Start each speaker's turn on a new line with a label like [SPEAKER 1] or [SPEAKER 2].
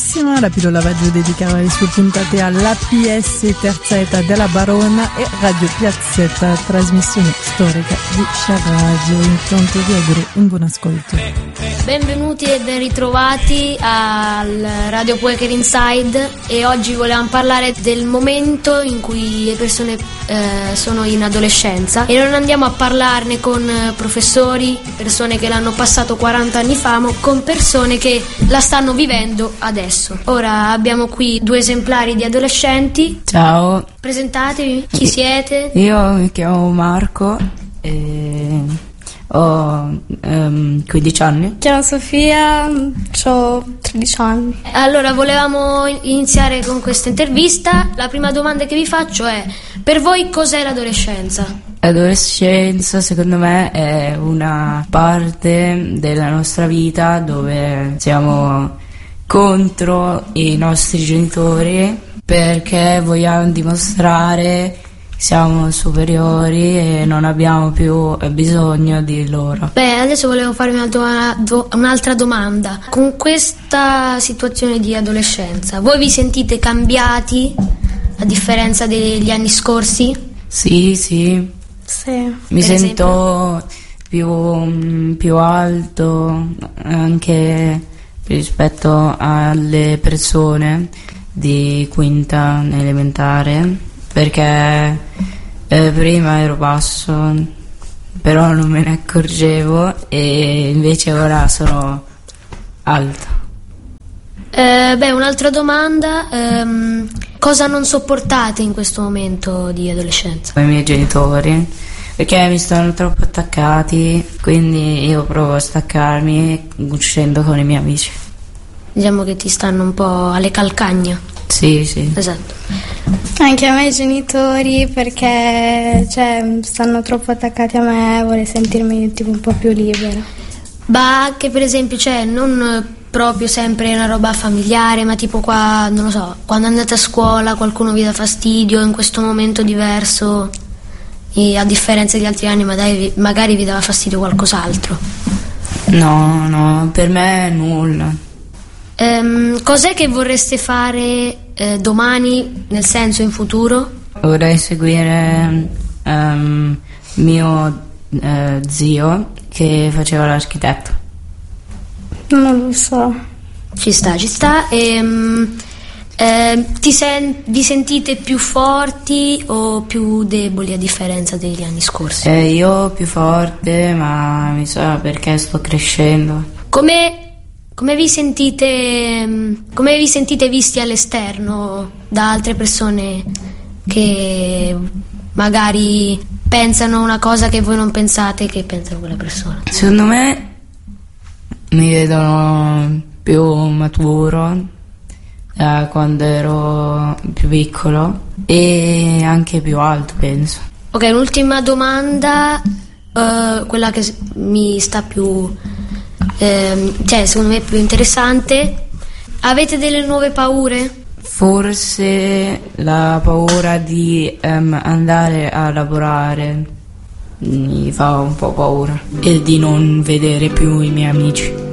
[SPEAKER 1] benissimo, la pillola va giù dedicava le sue puntate all'APS terza età della Barona e Radio Piazzetta, trasmissione storica di Sciaraggio. Intanto vi auguro un buon ascolto.
[SPEAKER 2] Benvenuti e ben ritrovati al Radio Poker Inside, e oggi volevamo parlare del momento in cui le persone sono in adolescenza, e non andiamo a parlarne con professori, persone che l'hanno passato 40 anni fa, ma con persone che la stanno vivendo adesso. Ora abbiamo qui due esemplari di adolescenti.
[SPEAKER 3] Ciao.
[SPEAKER 2] Presentatevi, chi siete?
[SPEAKER 3] Io mi chiamo Marco e ho 15 anni.
[SPEAKER 4] Chiamo Sofia, ho 13 anni.
[SPEAKER 2] Allora, volevamo iniziare con questa intervista. La prima domanda che vi faccio è: per voi cos'è l'adolescenza?
[SPEAKER 3] L'adolescenza, secondo me, è una parte della nostra vita dove siamo contro i nostri genitori perché vogliamo dimostrare siamo superiori e non abbiamo più bisogno di loro.
[SPEAKER 2] Beh, adesso volevo farvi un'altra domanda. Con questa situazione di adolescenza, voi vi sentite cambiati a differenza degli anni scorsi?
[SPEAKER 3] Sì.
[SPEAKER 4] Sì.
[SPEAKER 3] Mi sento più alto anche rispetto alle persone di quinta elementare, perché prima ero basso però non me ne accorgevo e invece ora sono alto.
[SPEAKER 2] Un'altra domanda, cosa non sopportate in questo momento di adolescenza?
[SPEAKER 3] I miei genitori, perché mi stanno troppo attaccati, quindi io provo a staccarmi uscendo con i miei amici.
[SPEAKER 2] Diciamo che ti stanno un po' alle calcagna.
[SPEAKER 3] Sì.
[SPEAKER 2] Esatto.
[SPEAKER 4] Anche a me i genitori, perché stanno troppo attaccati a me, vorrei sentirmi tipo un po' più libera.
[SPEAKER 2] Ma anche per esempio, non proprio sempre una roba familiare, ma tipo qua, non lo so, quando andate a scuola qualcuno vi dà fastidio in questo momento diverso, e a differenza di altri anni magari vi dava fastidio qualcos'altro.
[SPEAKER 3] No, per me nulla.
[SPEAKER 2] Cos'è che vorreste fare domani, nel senso in futuro?
[SPEAKER 3] Vorrei seguire mio zio che faceva l'architetto.
[SPEAKER 4] Non lo so.
[SPEAKER 2] Ci sta. Vi sentite più forti o più deboli a differenza degli anni scorsi?
[SPEAKER 3] Io più forte, ma mi sa perché sto crescendo.
[SPEAKER 2] Come vi sentite visti all'esterno da altre persone che magari pensano una cosa che voi non pensate che pensano quella persona?
[SPEAKER 3] Secondo me mi vedono più maturo quando ero più piccolo e anche più alto, penso.
[SPEAKER 2] Ok, l'ultima domanda, quella che mi sta più secondo me più interessante: avete delle nuove paure?
[SPEAKER 3] Forse la paura di andare a lavorare mi fa un po' paura, e di non vedere più i miei amici.